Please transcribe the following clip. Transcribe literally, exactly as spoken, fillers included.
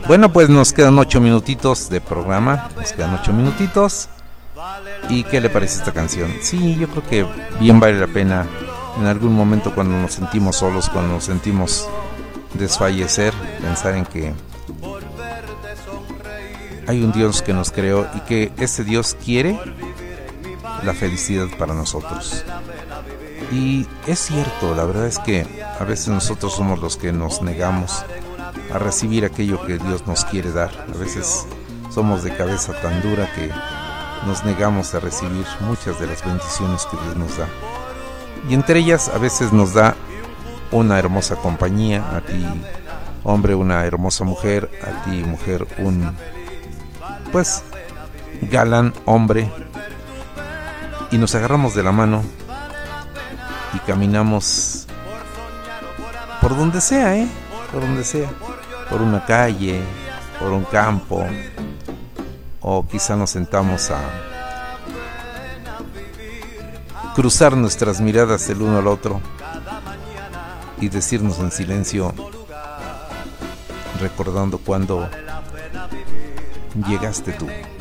Bueno, pues nos quedan ocho minutitos de programa. Nos quedan ocho minutitos. ¿Y qué le parece esta canción? Sí, yo creo que bien vale la pena en algún momento cuando nos sentimos solos, cuando nos sentimos desfallecer, pensar en que hay un Dios que nos creó y que ese Dios quiere la felicidad para nosotros. Y es cierto, la verdad es que a veces nosotros somos los que nos negamos a recibir aquello que Dios nos quiere dar. A veces somos de cabeza tan dura que nos negamos a recibir muchas de las bendiciones que Dios nos da. Y entre ellas a veces nos da una hermosa compañía, a ti hombre una hermosa mujer, a ti mujer un pues galán hombre, y nos agarramos de la mano y caminamos por donde sea, ¿eh? Por donde sea, por una calle, por un campo, o quizá nos sentamos a cruzar nuestras miradas el uno al otro y decirnos en silencio, recordando cuando llegaste tú.